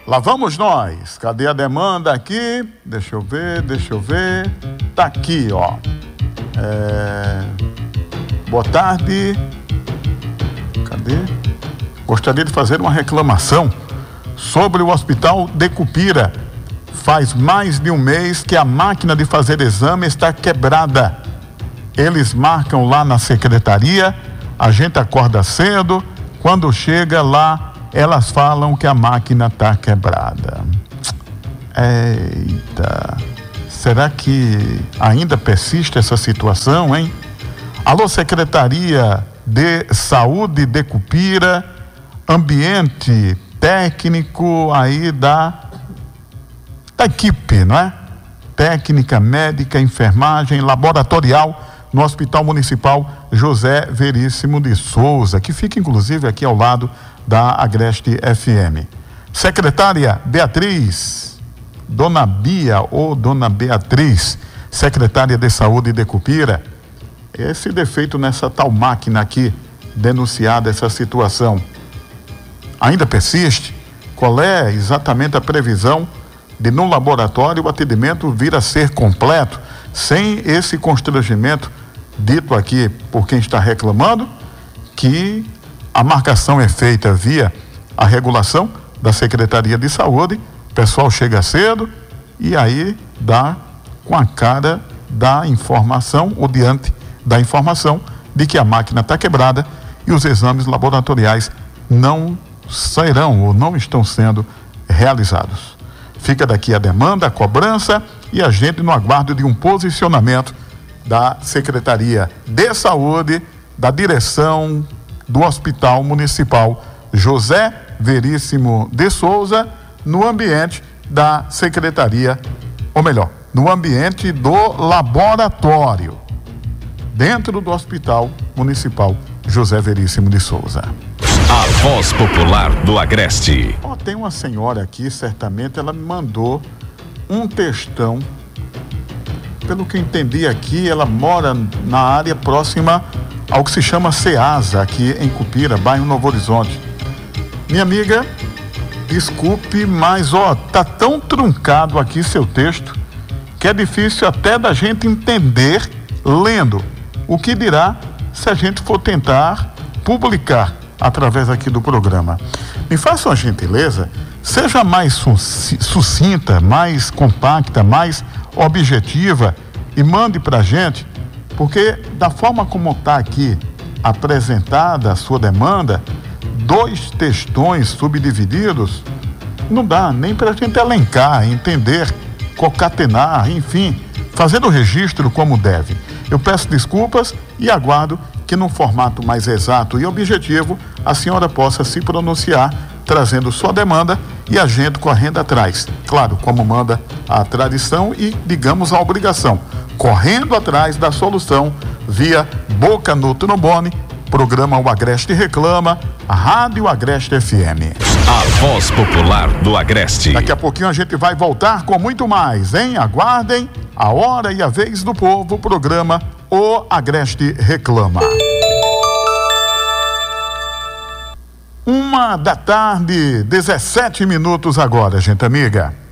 Lá vamos nós. Cadê a demanda aqui? Deixa eu ver. Tá aqui, ó. Boa tarde. Cadê? Gostaria de fazer uma reclamação sobre o Hospital de Cupira. Faz mais de um mês que a máquina de fazer exame está quebrada. Eles marcam lá na secretaria, a gente acorda cedo, quando chega lá, elas falam que a máquina está quebrada. Eita, será que ainda persiste essa situação, hein? Alô, Secretaria de Saúde de Cupira, ambiente técnico aí da equipe, não é? Técnica, médica, enfermagem, laboratorial no Hospital Municipal José Veríssimo de Souza, que fica inclusive aqui ao lado da Agreste FM. Secretária Beatriz, Dona Bia ou Dona Beatriz, secretária de Saúde de Cupira, esse defeito nessa tal máquina aqui, denunciada essa situação, ainda persiste? Qual é exatamente a previsão de no laboratório o atendimento vir a ser completo, sem esse constrangimento dito aqui por quem está reclamando, que a marcação é feita via a regulação da Secretaria de Saúde, o pessoal chega cedo e aí dá com a cara da informação, ou diante da informação de que a máquina está quebrada e os exames laboratoriais não serão ou não estão sendo realizados. Fica daqui a demanda, a cobrança e a gente no aguardo de um posicionamento da Secretaria de Saúde, da direção do Hospital Municipal José Veríssimo de Souza, no ambiente da Secretaria, ou melhor, no ambiente do laboratório, dentro do Hospital Municipal José Veríssimo de Souza. A voz popular do Agreste. Tem uma senhora aqui, certamente ela me mandou um textão. Pelo que eu entendi aqui, ela mora na área próxima ao que se chama Ceasa, aqui em Cupira, bairro Novo Horizonte. Minha amiga, desculpe, mas tá tão truncado aqui seu texto que é difícil até da gente entender lendo. O que dirá se a gente for tentar publicar através aqui do programa? Me faça uma gentileza, seja mais sucinta, mais compacta, mais objetiva e mande para a gente, porque da forma como está aqui apresentada a sua demanda, 2 textões subdivididos, não dá nem para a gente elencar, entender, concatenar, enfim, fazer o registro como deve. Eu peço desculpas e aguardo que num formato mais exato e objetivo a senhora possa se pronunciar, trazendo sua demanda e a gente correndo atrás. Claro, como manda a tradição e, digamos, a obrigação, correndo atrás da solução via boca no trombone, programa O Agreste Reclama, a Rádio Agreste FM. A voz popular do Agreste. Daqui a pouquinho a gente vai voltar com muito mais, hein? Aguardem a hora e a vez do povo, programa O Agreste Reclama. 1h da tarde, 17 minutos agora, gente amiga.